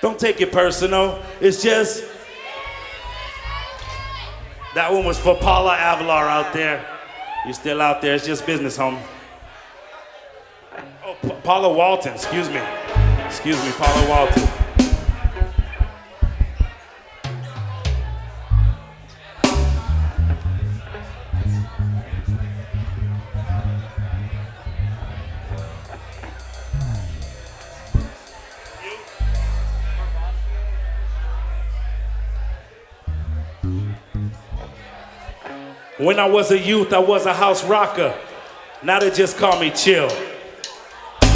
Don't take it personal. It's just, that one was for Paula Avalar out there. You're still out there. It's just business, homie. Oh, Paula Walton, excuse me. Excuse me, Paula Walton. When I was a youth, I was a house rocker. Now they just call me Chill.